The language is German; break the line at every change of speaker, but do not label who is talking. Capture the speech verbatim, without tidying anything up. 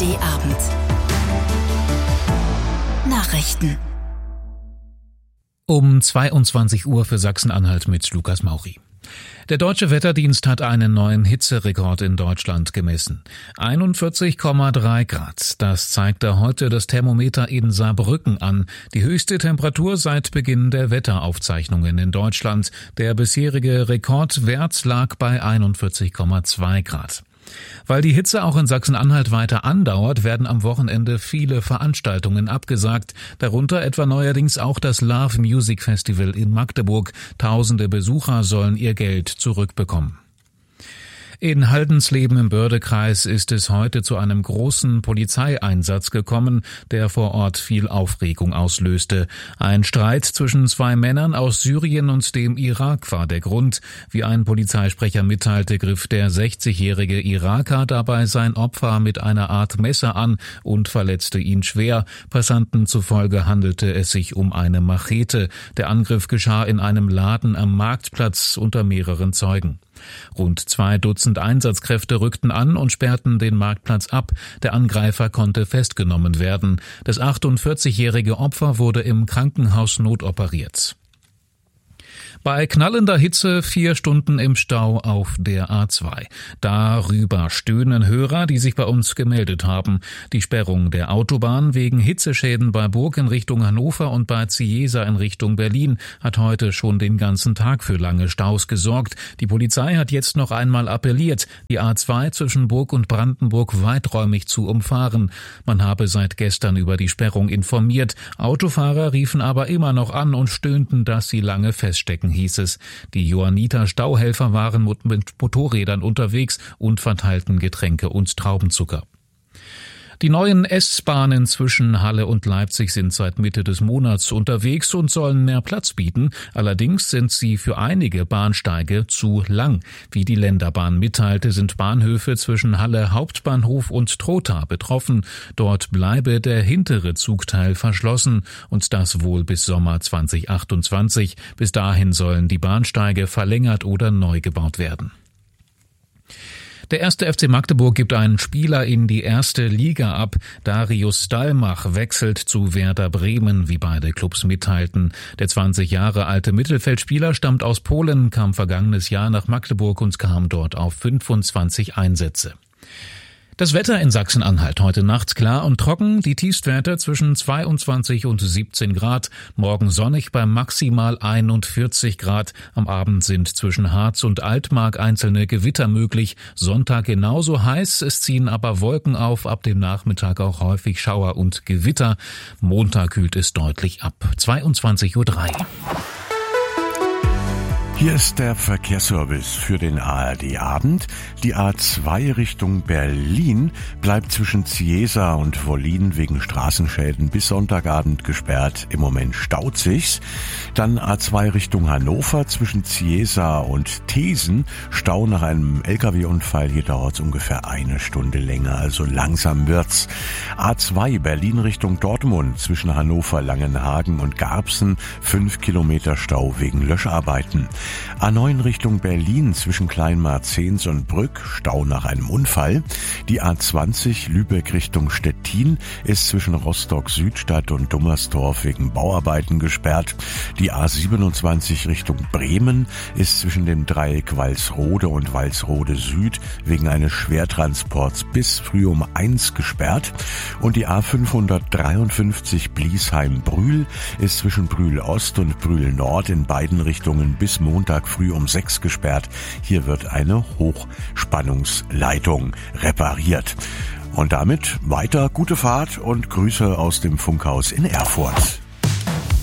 D Abend. Nachrichten.
Um zweiundzwanzig Uhr für Sachsen-Anhalt mit Lukas Mauri. Der Deutsche Wetterdienst hat einen neuen Hitzerekord in Deutschland gemessen. einundvierzig Komma drei Grad. Das zeigte heute das Thermometer in Saarbrücken an. Die höchste Temperatur seit Beginn der Wetteraufzeichnungen in Deutschland. Der bisherige Rekordwert lag bei einundvierzig Komma zwei Grad. Weil die Hitze auch in Sachsen-Anhalt weiter andauert, werden am Wochenende viele Veranstaltungen abgesagt, darunter etwa neuerdings auch das Love Music Festival in Magdeburg. Tausende Besucher sollen ihr Geld zurückbekommen. In Haldensleben im Bördekreis ist es heute zu einem großen Polizeieinsatz gekommen, der vor Ort viel Aufregung auslöste. Ein Streit zwischen zwei Männern aus Syrien und dem Irak war der Grund. Wie ein Polizeisprecher mitteilte, griff der sechzigjährige Iraker dabei sein Opfer mit einer Art Messer an und verletzte ihn schwer. Passanten zufolge handelte es sich um eine Machete. Der Angriff geschah in einem Laden am Marktplatz unter mehreren Zeugen. Rund zwei Dutzend Einsatzkräfte rückten an und sperrten den Marktplatz ab. Der Angreifer konnte festgenommen werden. Das achtundvierzigjährige Opfer wurde im Krankenhaus notoperiert. Bei knallender Hitze vier Stunden im Stau auf der A zwei. Darüber stöhnen Hörer, die sich bei uns gemeldet haben. Die Sperrung der Autobahn wegen Hitzeschäden bei Burg in Richtung Hannover und bei Cieza in Richtung Berlin hat heute schon den ganzen Tag für lange Staus gesorgt. Die Polizei hat jetzt noch einmal appelliert, die A zwei zwischen Burg und Brandenburg weiträumig zu umfahren. Man habe seit gestern über die Sperrung informiert. Autofahrer riefen aber immer noch an und stöhnten, dass sie lange feststecken, hieß es. Die Johanniter-Stauhelfer waren mit Motorrädern unterwegs und verteilten Getränke und Traubenzucker. Die neuen S-Bahnen zwischen Halle und Leipzig sind seit Mitte des Monats unterwegs und sollen mehr Platz bieten. Allerdings sind sie für einige Bahnsteige zu lang. Wie die Länderbahn mitteilte, sind Bahnhöfe zwischen Halle Hauptbahnhof und Trotha betroffen. Dort bleibe der hintere Zugteil verschlossen und das wohl bis Sommer zweitausendachtundzwanzig. Bis dahin sollen die Bahnsteige verlängert oder neu gebaut werden. Der erste F C Magdeburg gibt einen Spieler in die erste Liga ab. Darius Stalmach wechselt zu Werder Bremen, wie beide Clubs mitteilten. Der zwanzig Jahre alte Mittelfeldspieler stammt aus Polen, kam vergangenes Jahr nach Magdeburg und kam dort auf fünfundzwanzig Einsätze. Das Wetter in Sachsen-Anhalt heute Nacht klar und trocken, die Tiefstwerte zwischen zweiundzwanzig und siebzehn Grad, morgen sonnig bei maximal einundvierzig Grad, am Abend sind zwischen Harz und Altmark einzelne Gewitter möglich, Sonntag genauso heiß, es ziehen aber Wolken auf, ab dem Nachmittag auch häufig Schauer und Gewitter, Montag kühlt es deutlich ab, zweiundzwanzig Uhr drei.
Hier ist der Verkehrsservice für den A R D-Abend. Die A zwei Richtung Berlin bleibt zwischen Cieza und Wollin wegen Straßenschäden bis Sonntagabend gesperrt. Im Moment staut sich's. Dann A zwei Richtung Hannover zwischen Cieza und Thesen. Stau nach einem L K W-Unfall. Hier dauert's ungefähr eine Stunde länger, also langsam wird's. A zwei Berlin Richtung Dortmund zwischen Hannover, Langenhagen und Garbsen. Fünf Kilometer Stau wegen Löscharbeiten. A neun Richtung Berlin zwischen Kleinmarzens und Brück, Stau nach einem Unfall. Die A zwanzig Lübeck Richtung Stettin ist zwischen Rostock-Südstadt und Dummersdorf wegen Bauarbeiten gesperrt. Die A siebenundzwanzig Richtung Bremen ist zwischen dem Dreieck Walsrode und Walsrode Süd wegen eines Schwertransports bis früh um eins gesperrt. Und die A fünfhundertdreiundfünfzig Bliesheim-Brühl ist zwischen Brühl Ost und Brühl Nord in beiden Richtungen bis Montag früh um sechs gesperrt. Hier wird eine Hochspannungsleitung repariert. Und damit weiter gute Fahrt und Grüße aus dem Funkhaus in Erfurt.